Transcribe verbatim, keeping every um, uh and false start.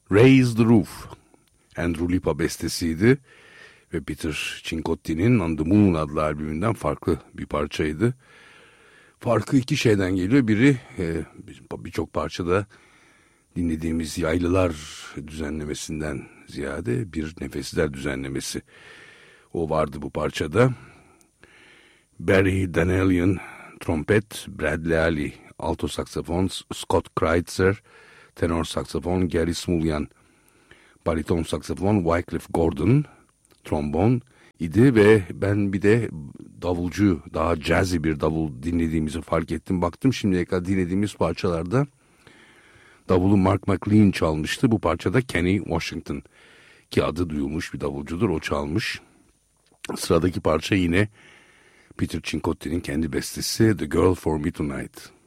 Raise the Roof, Andrew Lipa bestesiydi ve Peter Cincotti'nin On the Moon adlı albümünden farklı bir parçaydı. Farkı iki şeyden geliyor. Biri e, birçok parçada dinlediğimiz Yaylılar düzenlemesinden ziyade bir Nefesler düzenlemesi. O vardı bu parçada. Barry Danielian trompet, Brad Leali alto saksafon, Scott Kreitzer tenor saksafon, Gary Smulyan bariton saksafon, Wycliffe Gordon trombon idi ve ben bir de davulcu, daha jazzy bir davul dinlediğimizi fark ettim. Baktım şimdiye kadar dinlediğimiz parçalarda davulu Mark McLean çalmıştı. Bu parçada Kenny Washington, ki adı duyulmuş bir davulcudur, o çalmış. Sıradaki parça yine Peter Cincotti'nin kendi bestesi The Girl for Me Tonight.